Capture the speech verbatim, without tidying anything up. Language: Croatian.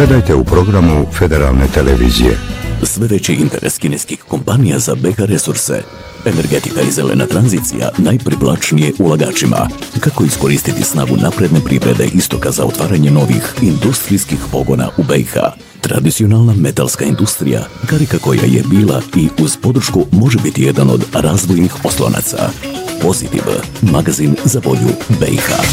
Gledajte u programu Federalne televizije. Sve veći interes kineskih kompanija za B H resurse. Energetika i zelena tranzicija najprivlačnije ulagačima. Kako iskoristiti snagu napredne privrede istoka za otvaranje novih industrijskih pogona u B i H. Tradicionalna metalska industrija, karika koja je bila i uz podršku može biti jedan od razvojnih oslonaca. Pozitiv, magazin za volju B i H.